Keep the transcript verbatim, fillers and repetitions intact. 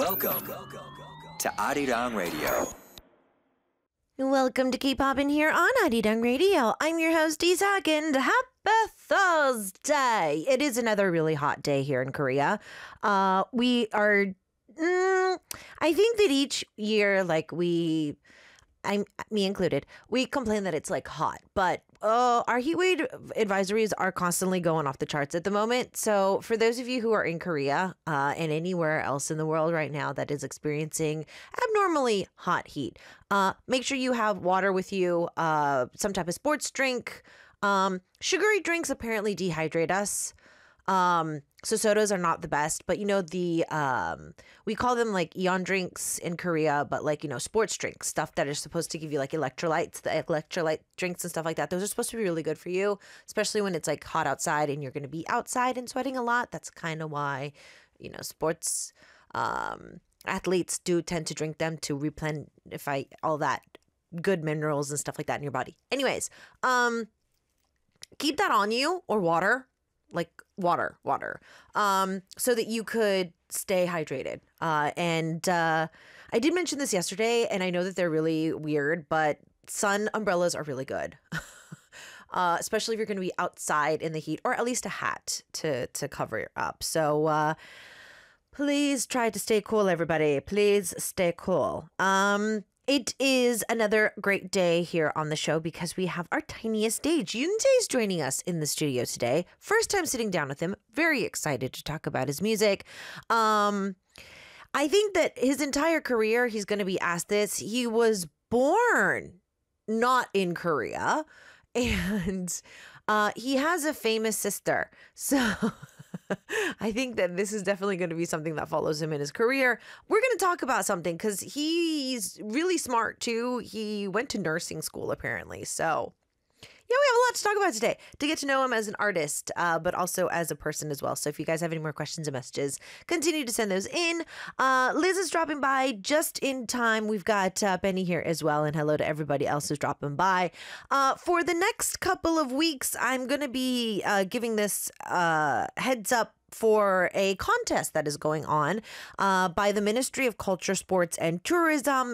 Welcome to Arirang Radio. Welcome to Keep Poppin' here on Arirang Radio. I'm your host, Isak, and happy Thursday. It is another really hot day here in Korea. Uh, we are, mm, I think that each year, like we, I'm me included, we complain that it's like hot, but uh, our heat wave advisories are constantly going off the charts at the moment. So for those of you who are in Korea uh, and anywhere else in the world right now that is experiencing abnormally hot heat, uh, make sure you have water with you, uh, some type of sports drink. Um, sugary drinks apparently dehydrate us. Um, so sodas are not the best, but you know, the, um, we call them like Eon drinks in Korea, but like, you know, sports drinks, stuff that are supposed to give you like electrolytes, the electrolyte drinks and stuff like that. Those are supposed to be really good for you, especially when it's like hot outside and you're going to be outside and sweating a lot. That's kind of why, you know, sports, um, athletes do tend to drink them to replenify all that good minerals and stuff like that in your body. Anyways, um, keep that on you, or water. Like water, water, um, so that you could stay hydrated. Uh, and uh, I did mention this yesterday, and I know that they're really weird, but sun umbrellas are really good, uh, especially if you're going to be outside in the heat, or at least a hat to to cover up. So uh, please try to stay cool, everybody. Please stay cool. Um, It is another great day here on the show because we have our tiniest Dage. Yoonjae is joining us in the studio today. First time sitting down with him. Very excited to talk about his music. Um, I think that his entire career, he's going to be asked this. He was born not in Korea, and uh, he has a famous sister. So I think that this is definitely going to be something that follows him in his career. We're going to talk about something because he's really smart too. He went to nursing school apparently. So yeah, we have a lot to talk about today, to get to know him as an artist, uh, but also as a person as well. So if you guys have any more questions or messages, continue to send those in. Uh, Liz is dropping by just in time. We've got uh, Benny here as well. And hello to everybody else who's dropping by. Uh, for the next couple of weeks, I'm going to be uh, giving this uh, heads up for a contest that is going on uh, by the Ministry of Culture, Sports, and Tourism.